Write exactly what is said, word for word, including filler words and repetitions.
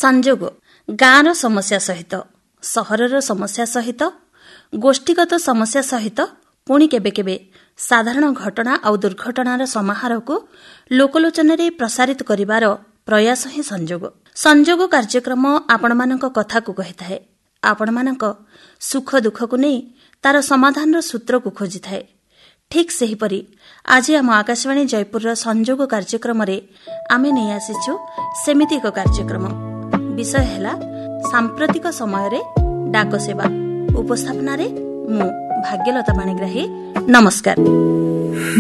ସଂଯୋଗ ଗାଁର ସମସ୍ୟା ସହିତ, ସହରର ସମସ୍ୟା ସହିତ, ଗୋଷ୍ଠୀଗତ ସମସ୍ୟା ସହିତ, ପୁଣି କେବେ କେବେ ସାଧାରଣ ଘଟଣା ଆଉ ଦୁର୍ଘଟଣାର ସମାହାରକୁ ଲୋକଲୋଚନରେ ପ୍ରସାରିତ କରିବାର ପ୍ରୟାସ ହିଁ ସଂଯୋଗ। ସଂଯୋଗ କାର୍ଯ୍ୟକ୍ରମ ଆପଣମାନଙ୍କ କଥାକୁ କହିଥାଏ, ଆପଣମାନଙ୍କ ସୁଖ ଦୁଃଖକୁ ନେଇ ତାର ସମାଧାନର ସୂତ୍ରକୁ ଖୋଜିଥାଏ। ଠିକ୍ ସେହିପରି ଆଜି ଆମ ଆକାଶବାଣୀ ଜୟପୁରର ସଂଯୋଗ କାର୍ଯ୍ୟକ୍ରମରେ ଆମେ ନେଇ ଆସିଛୁ ସେମିତି ଏକ କାର୍ଯ୍ୟକ୍ରମ। ବିଷୟ ହେଲା ସାମ୍ପ୍ରତିକ ସମୟରେ ଡାକ ସେବା। ଉପସ୍ଥାପନାରେ ମୁଁ ଭାଗ୍ୟଲତା ପାଣିଗ୍ରାହୀ। ନମସ୍କାର।